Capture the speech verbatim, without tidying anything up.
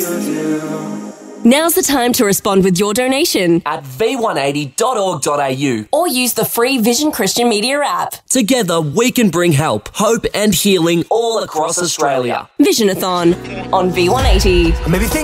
Now's the time to respond with your donation at v one eighty dot org dot a u or use the free Vision Christian Media app. Together, we can bring help, hope and healing all across Australia. Visionathon on V one eighty. Maybe think